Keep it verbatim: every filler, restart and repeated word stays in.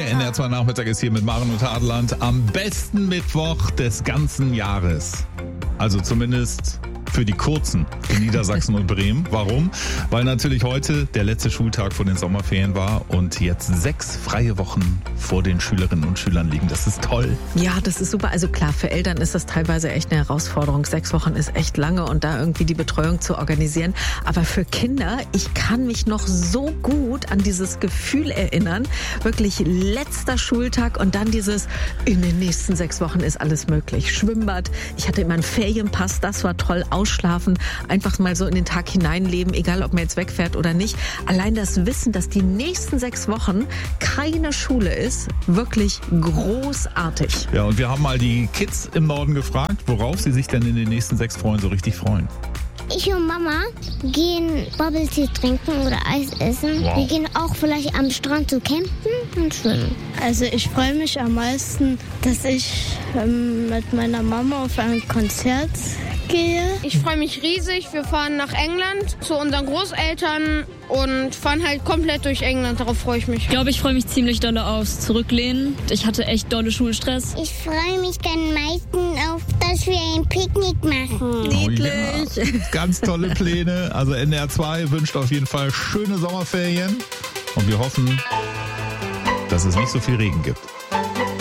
Der N D R zwei Nachmittag ist hier mit Maren und Adeland am besten Mittwoch des ganzen Jahres. Also zumindest für die Kurzen in Niedersachsen und Bremen. Warum? Weil natürlich heute der letzte Schultag vor den Sommerferien war und jetzt sechs freie Wochen vor den Schülerinnen und Schülern liegen. Das ist toll. Ja, das ist super. Also klar, für Eltern ist das teilweise echt eine Herausforderung. Sechs Wochen ist echt lange und da irgendwie die Betreuung zu organisieren. Aber für Kinder, ich kann mich noch so gut an dieses Gefühl erinnern. Wirklich letzter Schultag und dann dieses, in den nächsten sechs Wochen ist alles möglich. Schwimmbad, ich hatte immer einen Ferienpass, das war toll. Ausschlafen, einfach mal so in den Tag hineinleben, egal ob man jetzt wegfährt oder nicht. Allein das Wissen, dass die nächsten sechs Wochen keine Schule ist, wirklich großartig. Ja, und wir haben mal die Kids im Norden gefragt, worauf sie sich denn in den nächsten sechs Wochen so richtig freuen. Ich und Mama gehen Bubble Tea trinken oder Eis essen. Wow. Wir gehen auch vielleicht am Strand zu campen und schwimmen. Also ich freue mich am meisten, dass ich ähm, mit meiner Mama auf ein Konzert gehe. Ich freue mich riesig. Wir fahren nach England zu unseren Großeltern und fahren halt komplett durch England. Darauf freue ich mich. Ich glaube, ich freue mich ziemlich doll aufs Zurücklehnen. Ich hatte echt dolle Schulstress. Ich freue mich am meisten auf, dass wir ein Picknick machen. Niedlich. Oh ja, ganz tolle Pläne. Also N D R zwei wünscht auf jeden Fall schöne Sommerferien und wir hoffen, dass es nicht so viel Regen gibt.